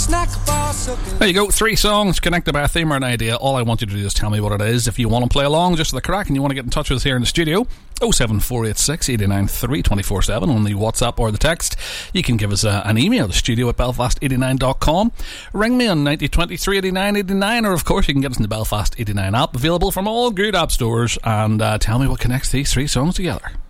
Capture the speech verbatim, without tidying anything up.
There you go, three songs connected by a theme or an idea. All I want you to do is tell me what it is. If you want to play along just for the crack and you want to get in touch with us here in the studio, oh seven four eight six, eight nine three, two four seven on the WhatsApp or the text. You can give us a, an email to studio at belfast eighty-nine dot com. Ring me on ninety twenty-three eighty-nine eighty-nine, or of course you can get us in the Belfast eighty-nine app, available from all good app stores, and uh, tell me what connects these three songs together.